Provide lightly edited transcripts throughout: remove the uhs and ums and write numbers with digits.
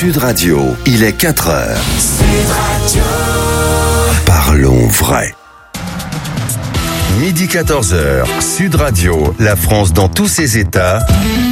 Sud Radio, il est 4h. Sud Radio. Parlons vrai. Midi 14h, Sud Radio, la France dans tous ses états.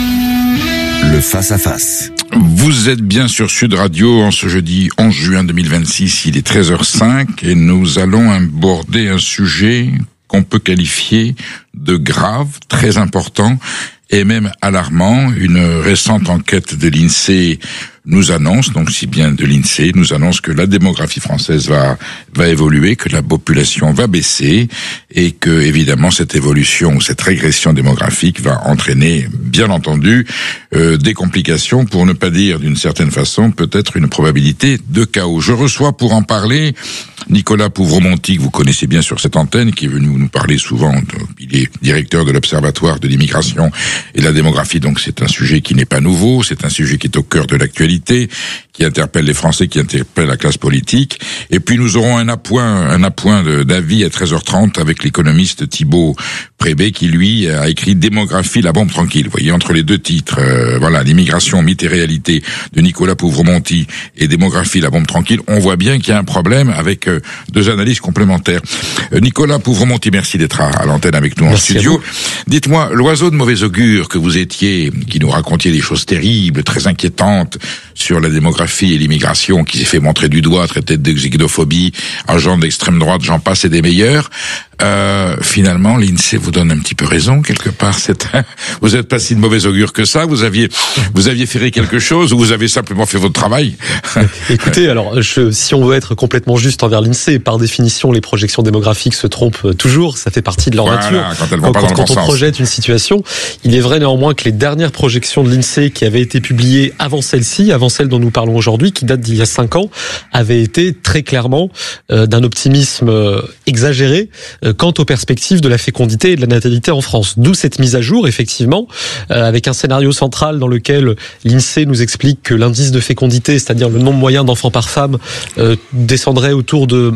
Le face-à-face. Vous êtes bien sur Sud Radio en ce jeudi 11 juin 2026, il est 13h05 et nous allons aborder un sujet qu'on peut qualifier de grave, très important et même alarmant. Une récente enquête de l'INSEE nous annonce, donc si bien de l'INSEE, nous annonce que la démographie française va évoluer, que la population va baisser et que évidemment cette évolution ou cette régression démographique va entraîner, bien entendu, des complications, pour ne pas dire d'une certaine façon peut-être une probabilité de chaos. Je reçois pour en parler Nicolas Pouvremonti, que vous connaissez bien sur cette antenne, qui est venu nous parler souvent. Il est directeur de l'Observatoire de l'immigration et de la démographie, donc c'est un sujet qui n'est pas nouveau, c'est un sujet qui est au cœur de l'actualité, qui interpelle les Français, qui interpelle la classe politique. Et puis nous aurons un appoint d'avis à 13h30 avec l'économiste Thibaut Prébet, qui lui a écrit Démographie, la bombe tranquille. Vous voyez, entre les deux titres, voilà, l'immigration, mythe et réalité de Nicolas Pouvremonti et Démographie, la bombe tranquille, on voit bien qu'il y a un problème avec deux analyses complémentaires. Nicolas Pouvremonti, merci d'être à l'antenne avec nous en studio. Dites-moi, l'oiseau de mauvais augure que vous étiez, qui nous racontiez des choses terribles, très inquiétantes sur la démographie et l'immigration, qui s'est fait montrer du doigt, traité de xénophobie, agent d'extrême droite, j'en passe et des meilleurs. Finalement, l'INSEE vous donne un petit peu raison, quelque part. Vous êtes pas si de mauvais augure que ça. Vous aviez fait quelque chose ou vous avez simplement fait votre travail? Écoutez, alors, si on veut être complètement juste envers l'INSEE, par définition, les projections démographiques se trompent toujours. Ça fait partie de leur nature. Quand on projette une situation, il est vrai néanmoins que les dernières projections de l'INSEE qui avaient été publiées avant celle-ci, avant celle dont nous parlons aujourd'hui, qui date d'il y a 5 ans, avaient été très clairement d'un optimisme exagéré quant aux perspectives de la fécondité et de la natalité en France. D'où cette mise à jour, effectivement, avec un scénario central dans lequel l'INSEE nous explique que l'indice de fécondité, c'est-à-dire le nombre moyen d'enfants par femme, descendrait autour de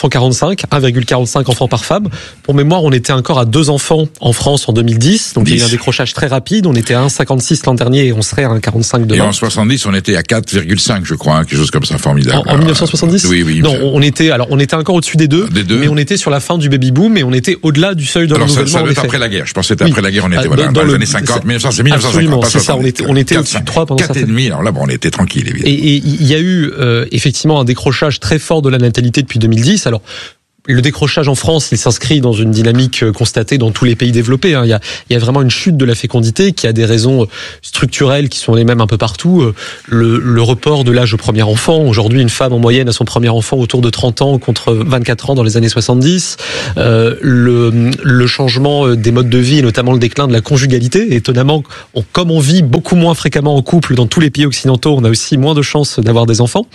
1,45 enfants par femme. Pour mémoire, on était encore à 2 enfants en France en 2010, donc il y a eu un décrochage très rapide. On était à 1,56 l'an dernier et on serait à 1,45 demain. Et en 70, on était à 4,5, je crois, quelque chose comme ça, formidable. En 1970 ? Oui. Non, on était encore au-dessus des deux, mais on était sur la fin du baby-boom, mais on était au-delà du seuil de renouvellement. Ça doit être après la guerre. Je pense que c'était après la guerre, on était dans les années 50, c'est 1950. Absolument, c'est ça, on était au-dessus de 3 pendant 4,5, alors là, on était tranquille, évidemment. Et il y a eu, effectivement, un décrochage très fort de la natalité depuis 2010. Alors, le décrochage en France, il s'inscrit dans une dynamique constatée dans tous les pays développés. Il y a vraiment une chute de la fécondité qui a des raisons structurelles qui sont les mêmes un peu partout. Le report de l'âge au premier enfant. Aujourd'hui, une femme en moyenne a son premier enfant autour de 30 ans contre 24 ans dans les années 70. Le changement des modes de vie, et notamment le déclin de la conjugalité. Étonnamment, comme on vit beaucoup moins fréquemment en couple dans tous les pays occidentaux, on a aussi moins de chances d'avoir des enfants.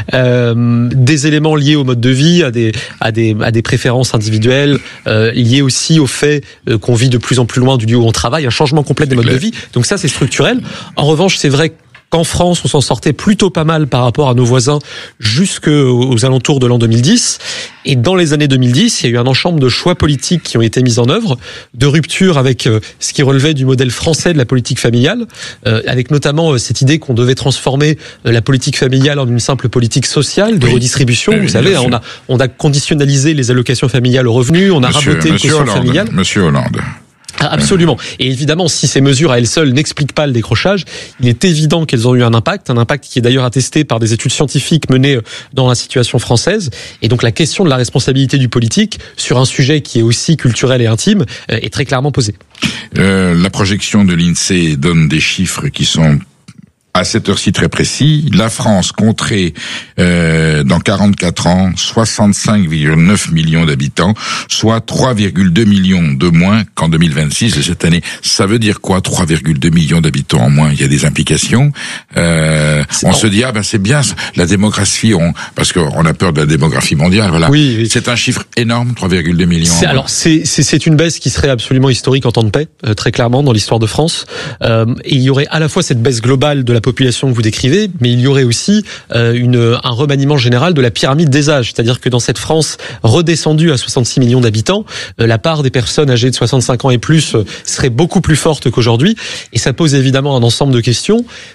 Des éléments liés au mode de vie, à des préférences individuelles, liées aussi au fait qu'on vit de plus en plus loin du lieu où on travaille, un changement complet des modes de vie. Donc ça, c'est structurel. En revanche, c'est vrai qu'en France, on s'en sortait plutôt pas mal par rapport à nos voisins jusqu'aux alentours de l'an 2010. Et dans les années 2010, il y a eu un ensemble de choix politiques qui ont été mis en œuvre, de rupture avec ce qui relevait du modèle français de la politique familiale, avec notamment cette idée qu'on devait transformer la politique familiale en une simple politique sociale de redistribution. Vous savez, on a conditionnalisé les allocations familiales aux revenus, on a raboté le quotient familial. Monsieur Hollande. Absolument. Et évidemment, si ces mesures à elles seules n'expliquent pas le décrochage, il est évident qu'elles ont eu un impact qui est d'ailleurs attesté par des études scientifiques menées dans la situation française. Et donc la question de la responsabilité du politique sur un sujet qui est aussi culturel et intime est très clairement posée. La projection de l'INSEE donne des chiffres qui sont à cette heure-ci très précis. La France compterait dans 44 ans 65,9 millions d'habitants, soit 3,2 millions de moins qu'en 2026 de cette année. Ça veut dire quoi, 3,2 millions d'habitants en moins? Il y a des implications. On se dit c'est bien la démographie, parce qu'on a peur de la démographie mondiale. Voilà. Oui. C'est un chiffre énorme, 3,2 millions. C'est une baisse qui serait absolument historique en temps de paix, très clairement dans l'histoire de France. Et il y aurait à la fois cette baisse globale de la population que vous décrivez, mais il y aurait aussi un remaniement général de la pyramide des âges. C'est-à-dire que dans cette France redescendue à 66 millions d'habitants, la part des personnes âgées de 65 ans et plus serait beaucoup plus forte qu'aujourd'hui. Et ça pose évidemment un ensemble de questions.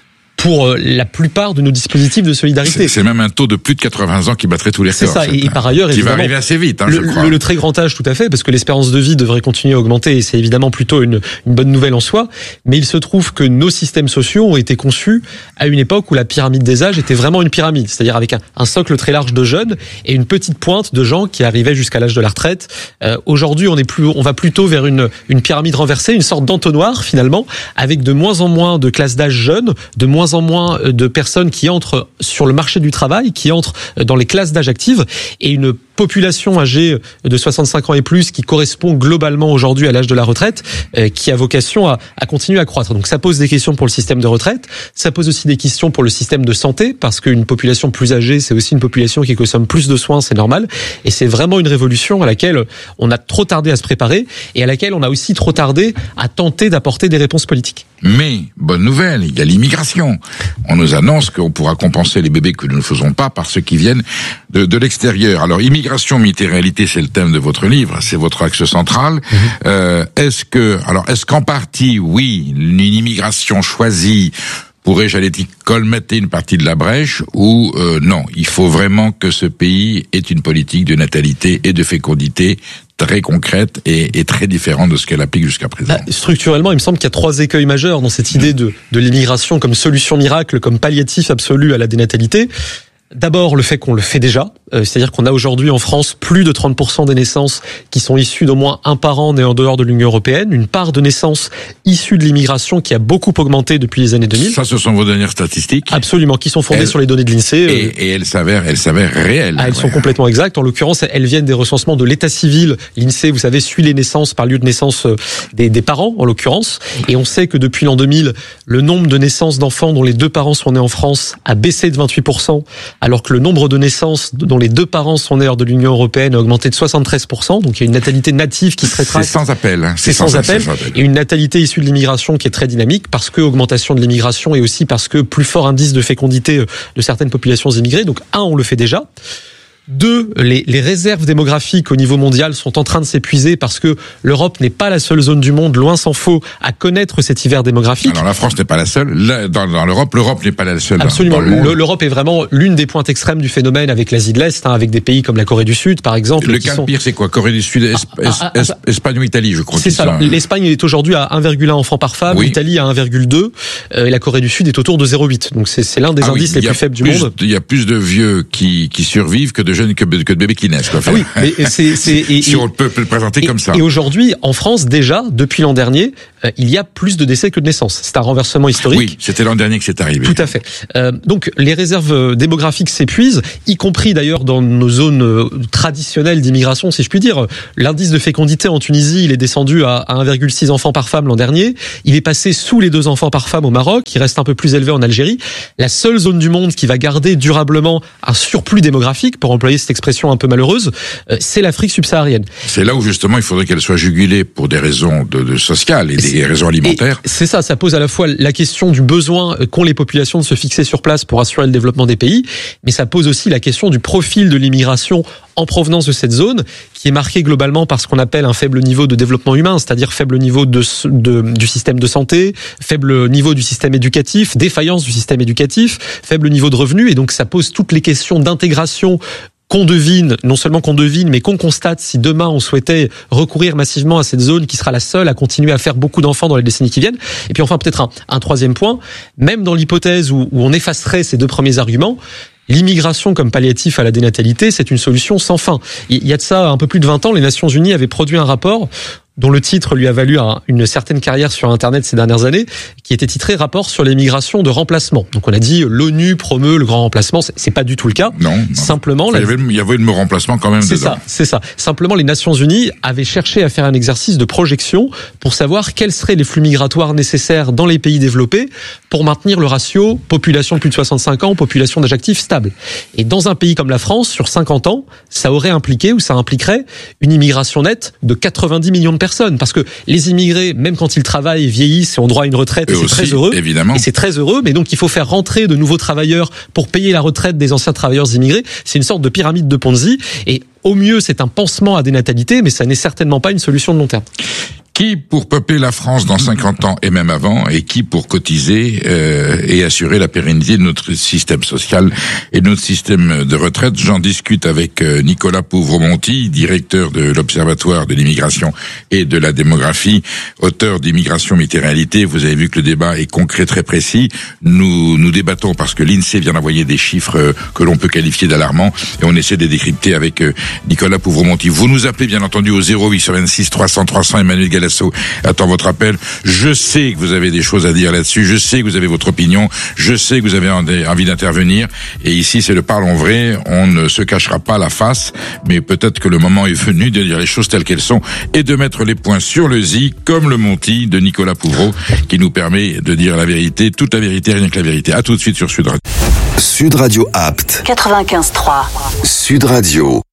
pour la plupart de nos dispositifs de solidarité. C'est même un taux de plus de 80 ans qui battrait tous les records. C'est ça, et par ailleurs, qui va arriver assez vite, je crois. Le très grand âge, tout à fait, parce que l'espérance de vie devrait continuer à augmenter, et c'est évidemment plutôt une bonne nouvelle en soi, mais il se trouve que nos systèmes sociaux ont été conçus à une époque où la pyramide des âges était vraiment une pyramide, c'est-à-dire avec un socle très large de jeunes et une petite pointe de gens qui arrivaient jusqu'à l'âge de la retraite. Aujourd'hui, on va plutôt vers une pyramide renversée, une sorte d'entonnoir finalement, avec de moins en moins de classes d'âge jeunes, de moins en moins de personnes qui entrent sur le marché du travail, qui entrent dans les classes d'âge actives, et une population âgée de 65 ans et plus qui correspond globalement aujourd'hui à l'âge de la retraite, qui a vocation à continuer à croître. Donc ça pose des questions pour le système de retraite, ça pose aussi des questions pour le système de santé, parce qu'une population plus âgée, c'est aussi une population qui consomme plus de soins, c'est normal, et c'est vraiment une révolution à laquelle on a trop tardé à se préparer, et à laquelle on a aussi trop tardé à tenter d'apporter des réponses politiques. Mais, bonne nouvelle, il y a l'immigration. On nous annonce qu'on pourra compenser les bébés que nous ne faisons pas par ceux qui viennent de l'extérieur. Alors, immigration, mythe et réalité, c'est le thème de votre livre, c'est votre axe central. Est-ce qu'en partie, oui, une immigration choisie pourrait, j'allais dire, colmater une partie de la brèche, ou non, il faut vraiment que ce pays ait une politique de natalité et de fécondité très concrète et très différente de ce qu'elle applique jusqu'à présent. Structurellement, il me semble qu'il y a 3 écueils majeurs dans cette idée de l'immigration comme solution miracle, comme palliatif absolu à la dénatalité. D'abord, le fait qu'on le fait déjà, c'est-à-dire qu'on a aujourd'hui en France plus de 30% des naissances qui sont issues d'au moins un parent né en dehors de l'Union européenne, une part de naissances issues de l'immigration qui a beaucoup augmenté depuis les années 2000. Ça, ce sont vos dernières statistiques. Absolument, qui sont fondées sur les données de l'INSEE. Et elles s'avèrent réelles. Elles sont complètement exactes. En l'occurrence, elles viennent des recensements de l'état civil. L'INSEE, vous savez, suit les naissances par lieu de naissance des parents, en l'occurrence. Et on sait que depuis l'an 2000, le nombre de naissances d'enfants dont les 2 parents sont nés en France a baissé de 28%, alors que le nombre de naissances dont les 2 parents sont nés hors de l'Union européenne a augmenté de 73%. Donc il y a une natalité native qui se rétracte. C'est sans appel. C'est sans appel. Et une natalité issue de l'immigration qui est très dynamique, parce que augmentation de l'immigration et aussi parce que plus fort indice de fécondité de certaines populations immigrées. Donc on le fait déjà. 2, les réserves démographiques au niveau mondial sont en train de s'épuiser, parce que l'Europe n'est pas la seule zone du monde, loin s'en faut, à connaître cet hiver démographique. Alors la France n'est pas la seule. Dans l'Europe n'est pas la seule. Absolument. L'Europe est vraiment l'une des pointes extrêmes du phénomène, avec l'Asie de l'Est, avec des pays comme la Corée du Sud, par exemple. Le cas pire, c'est quoi? Corée du Sud, Espagne ou Italie, je crois. C'est ça. L'Espagne est aujourd'hui à 1,1 enfants par femme, oui. L'Italie à 1,2, et la Corée du Sud est autour de 0,8. Donc c'est l'un des indices les plus faibles du monde. Il y a plus de vieux qui survivent que de jeunes que de bébés qui naissent. Oui, mais si on peut le présenter comme ça. Et aujourd'hui, en France, déjà, depuis l'an dernier, il y a plus de décès que de naissances. C'est un renversement historique. Oui, c'était l'an dernier que c'est arrivé. Tout à fait. Donc, les réserves démographiques s'épuisent, y compris d'ailleurs dans nos zones traditionnelles d'immigration, si je puis dire. L'indice de fécondité en Tunisie, il est descendu à 1,6 enfants par femme l'an dernier. Il est passé sous les 2 enfants par femme au Maroc. Il reste un peu plus élevé en Algérie. La seule zone du monde qui va garder durablement un surplus démographique, pour employer cette expression un peu malheureuse, c'est l'Afrique subsaharienne. C'est là où justement il faudrait qu'elle soit jugulée pour des raisons de sociales et des raisons alimentaires. C'est ça pose à la fois la question du besoin qu'ont les populations de se fixer sur place pour assurer le développement des pays, mais ça pose aussi la question du profil de l'immigration en provenance de cette zone, qui est marquée globalement par ce qu'on appelle un faible niveau de développement humain, c'est-à-dire faible niveau du système de santé, faible niveau du système éducatif, défaillance du système éducatif, faible niveau de revenus, et donc ça pose toutes les questions d'intégration qu'on devine, non seulement qu'on devine, mais qu'on constate si demain on souhaitait recourir massivement à cette zone qui sera la seule à continuer à faire beaucoup d'enfants dans les décennies qui viennent. Et puis enfin peut-être un 3e point, même dans l'hypothèse où on effacerait ces 2 premiers arguments, l'immigration comme palliatif à la dénatalité, c'est une solution sans fin. Il y a de ça un peu plus de 20 ans, les Nations Unies avaient produit un rapport dont le titre lui a valu une certaine carrière sur Internet ces dernières années, qui était titré « Rapport sur les migrations de remplacement ». Donc on a dit l'ONU promeut le grand remplacement, c'est pas du tout le cas. Non. Simplement, il y avait le mot remplacement quand même dedans. C'est ça. Simplement, les Nations Unies avaient cherché à faire un exercice de projection pour savoir quels seraient les flux migratoires nécessaires dans les pays développés pour maintenir le ratio population de plus de 65 ans, population d'âge actif stable. Et dans un pays comme la France, sur 50 ans, ça impliquerait une immigration nette de 90 millions de personnes, parce que les immigrés, même quand ils travaillent, vieillissent et ont droit à une retraite, et c'est très heureux. Évidemment. Et c'est très heureux, mais donc il faut faire rentrer de nouveaux travailleurs pour payer la retraite des anciens travailleurs immigrés. C'est une sorte de pyramide de Ponzi, et au mieux c'est un pansement à dénatalité, mais ça n'est certainement pas une solution de long terme. Qui pour peupler la France dans 50 ans et même avant, et qui pour cotiser et assurer la pérennité de notre système social et de notre système de retraite. J'en discute avec Nicolas Pouvremonty, directeur de l'Observatoire de l'immigration et de la démographie, auteur d'Immigration, Mythe et Réalité. Vous avez vu que le débat est concret, très précis. Nous débattons parce que l'INSEE vient d'envoyer des chiffres que l'on peut qualifier d'alarmants, et on essaie de les décrypter avec Nicolas Pouvremonty. Vous nous appelez bien entendu au 0826 300 300. Emmanuel Galasso attend votre appel. Je sais que vous avez des choses à dire là-dessus. Je sais que vous avez votre opinion. Je sais que vous avez envie d'intervenir. Et ici, c'est le parlons vrai. On ne se cachera pas la face, mais peut-être que le moment est venu de dire les choses telles qu'elles sont et de mettre les points sur le i, comme le Monty de Nicolas Pouvreau, qui nous permet de dire la vérité, toute la vérité, rien que la vérité. À tout de suite sur Sud Radio. Sud Radio Apt. 95.3. Sud Radio.